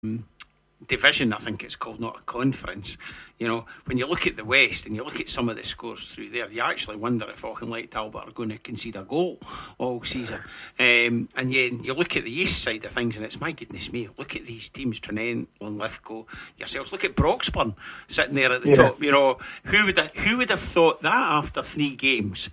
division, I think it's called, not a conference. When you look at the West and you look at some of the scores through there, you actually wonder if Auchinleck Talbot are going to concede a goal all season. And then you look at the East side of things, and it's, my goodness me, look at these teams: Tranent, Linlithgow, yourselves. Look at Broxburn sitting there at the top. Who would have thought that after 3 games?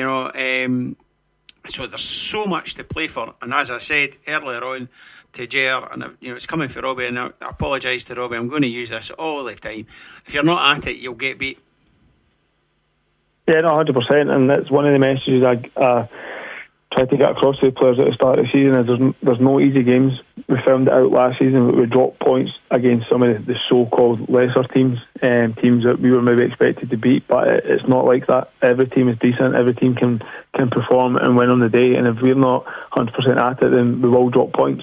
So there's so much to play for, and as I said earlier on to Ger, and it's coming for Robbie, and I apologise to Robbie, I'm going to use this all the time: if you're not at it, you'll get beat. Yeah, no, 100%, and that's one of the messages I tried to get across to the players at the start of the season. Is there's no easy games. We found it out last season that we dropped points against some of the so-called lesser teams, teams that we were maybe expected to beat, but it's not like that. Every team is decent, every team can perform and win on the day, and if we're not 100% at it, then we will drop points.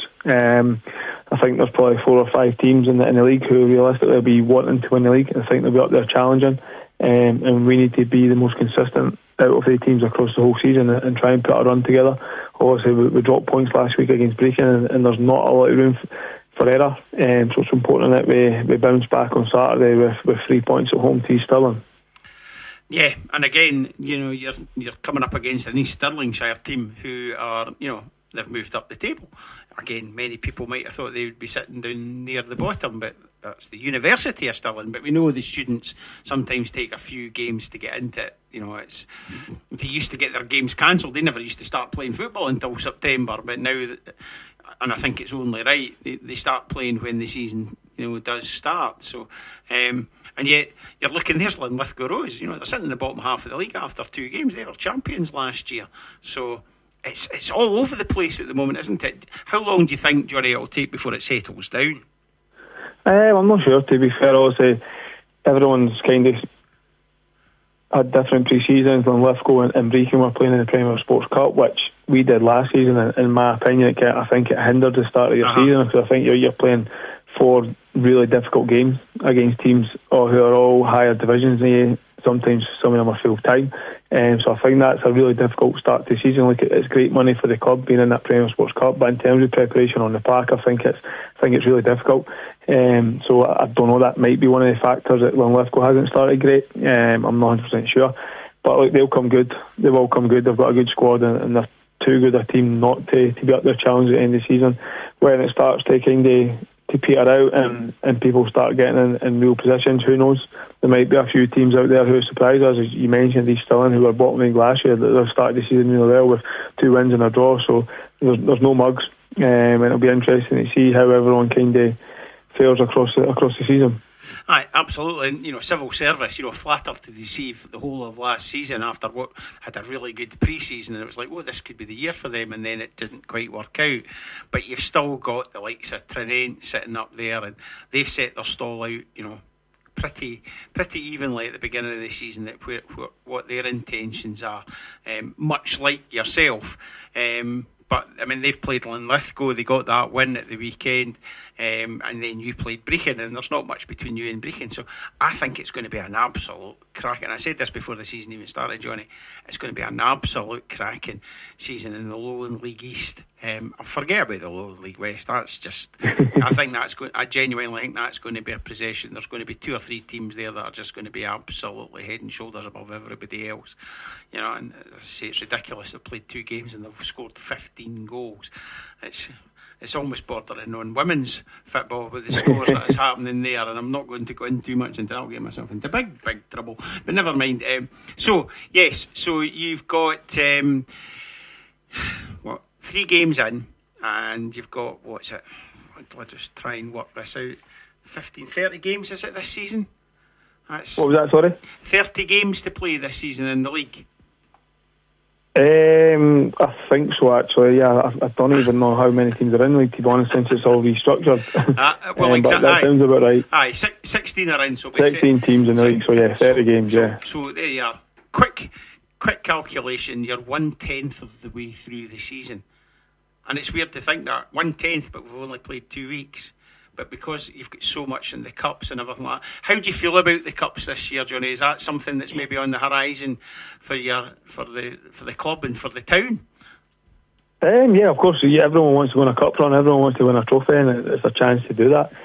I think there's probably 4 or 5 teams in the league who realistically will be wanting to win the league. I think they'll be up there challenging, and we need to be the most consistent out of the teams across the whole season and try and put a run together. Obviously we dropped points last week against Brechin, and there's not a lot of room for error, so it's important that we bounce back on Saturday with 3 points at home to East Stirling. Yeah, and again, you're coming up against an East Stirlingshire team who are, they've moved up the table. Again, many people might have thought they would be sitting down near the bottom, but that's the University of Stirling. But we know the students sometimes take a few games to get into it. They used to get their games cancelled. They never used to start playing football until September, but now, and I think it's only right, they start playing when the season does start. So and yet you're looking, there's Linlithgow Rose, they're sitting in the bottom half of the league after 2 games. They were champions last year. So it's all over the place at the moment, isn't it? How long do you think, Johnny, it'll take before it settles down? I'm not sure, to be fair. Obviously everyone's kind of had different pre-seasons. Linlithgow and Brechin were playing in the Premier Sports Cup, which we did last season, and in my opinion I think it hindered the start of your season, because I think you're playing 4 really difficult games against teams who are all higher divisions than you. Sometimes some of them are full time, so I think that's a really difficult start to the season. It's great money for the club being in that Premier Sports Cup, but in terms of preparation on the park, I think it's really difficult. So I don't know, that might be one of the factors that Linlithgow hasn't started great. I'm not 100% sure, but they'll come good. They will come good. They've got a good squad, and they're too good a team not to be up there challenging at the end of the season. When it starts to kind of to peter out and people start getting in real positions, who knows? There might be a few teams out there who surprise us, as you mentioned, East Stirling, who were bottoming last year, that they've started the season really well with 2 wins and a draw. So there's no mugs, and it'll be interesting to see how everyone kind of fares across the season. Aye, absolutely. And, civil service, flattered to deceive the whole of last season after what had a really good pre-season, and it was like, this could be the year for them, and then it didn't quite work out. But you've still got the likes of Tranent sitting up there, and they've set their stall out, pretty evenly at the beginning of the season, that what their intentions are, much like yourself. But I mean, they've played Linlithgow, they got that win at the weekend, and then you played Brechin, and there's not much between you and Brechin. So I think it's going to be an absolute cracking. I said this before the season even started, Johnny. It's going to be an absolute cracking season in the Lowland League East. I forget about the Lowland League West. That's just, I genuinely think that's going to be a possession. There's going to be 2 or 3 teams there that are just going to be absolutely head and shoulders above everybody else. And I say it's ridiculous. They've played 2 games and they've scored 15 goals. It's almost bordering on women's football with the scores that is happening there, and I'm not going to go in too much into that. I'll get myself into big trouble, but never mind. So you've got 3 games in, and you've got, what's it, let's just try and work this out, 30 games is it this season? What was that, sorry? 30 games to play this season in the league. I think so, actually. Yeah, I don't even know how many teams are in the league, to be honest, since it's all restructured. Well, exactly. But that sounds about right. Aye, 16 are in. So 16 teams in the league, so yeah, 30 games, yeah. So there you are. Quick calculation, you're 1/10 of the way through the season. And it's weird to think that, 1/10, but we've only played 2 weeks. But because you've got so much in the cups and everything like that, how do you feel about the cups this year, Johnny? Is that something that's maybe on the horizon for the club and for the town? Yeah, of course. Yeah, everyone wants to win a cup run. Everyone wants to win a trophy, and it's a chance to do that.